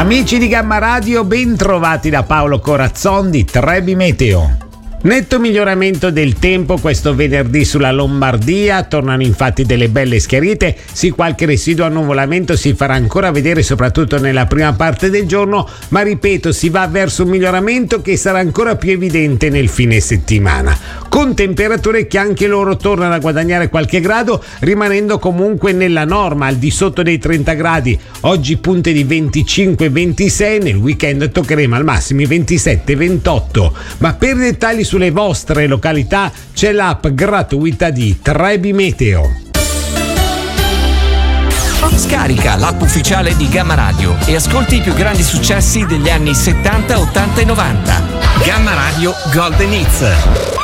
Amici di Gamma Radio, ben trovati da Paolo Corazzon di Trebi Meteo. Netto miglioramento del tempo questo venerdì sulla Lombardia, tornano infatti delle belle schiarite, sì, qualche residuo annuvolamento si farà ancora vedere soprattutto nella prima parte del giorno, ma ripeto, si va verso un miglioramento che sarà ancora più evidente nel fine settimana, con temperature che anche loro tornano a guadagnare qualche grado, rimanendo comunque nella norma, al di sotto dei 30 gradi, oggi punte di 25-26, nel weekend toccheremo al massimo i 27-28, ma per dettagli sulle vostre località c'è l'app gratuita di Trebi Meteo. Scarica l'app ufficiale di Gamma Radio e ascolti i più grandi successi degli anni 70, 80 e 90. Gamma Radio Golden Hits.